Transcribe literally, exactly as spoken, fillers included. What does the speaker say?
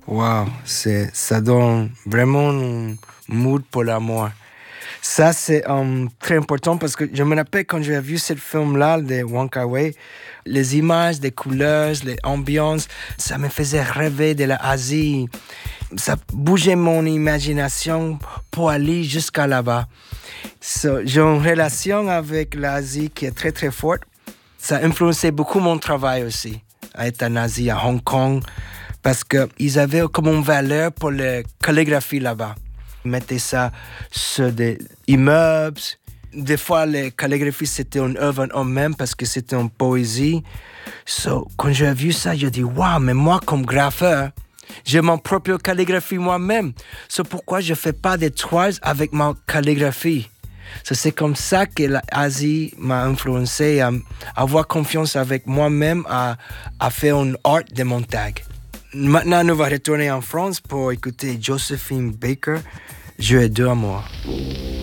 Wow, c'est, ça donne vraiment un mood pour l'amour. Ça, c'est um, très important parce que je me rappelle quand j'ai vu ce film-là de Wong Kar-wai, les images, les couleurs, les ambiances, ça me faisait rêver de l'Asie. Ça bougeait mon imagination pour aller jusqu'à là-bas. So, j'ai une relation avec l'Asie qui est très, très forte. Ça a influencé beaucoup mon travail aussi, à être en Asie, à Hong Kong, parce qu'ils avaient comme une valeur pour la calligraphie là-bas. Ils mettaient ça sur des immeubles. Des fois, la calligraphie, c'était une œuvre en eux-mêmes parce que c'était une poésie. So, quand j'ai vu ça, j'ai dit, waouh, mais moi, comme graffeur, j'ai mon propre calligraphie moi-même. So, pourquoi je ne fais pas des toiles avec ma calligraphie? So, c'est comme ça que l'Asie m'a influencé à, à avoir confiance avec moi-même, à, à faire une art de mon tag. Maintenant, nous allons retourner en France pour écouter Josephine Baker, Je ai deux amours.